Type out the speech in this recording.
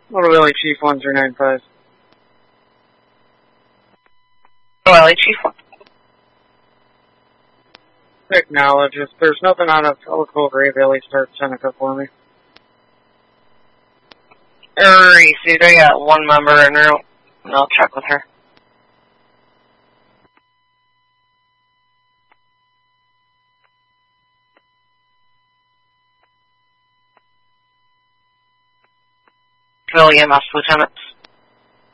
Little Willie Chief 1395. Willie Chief 1. Acknowledge. If there's nothing on a Elko Gray Valley, start Seneca for me. Received. I got one member in route. I'll check with her. Phil EMS, Lieutenant.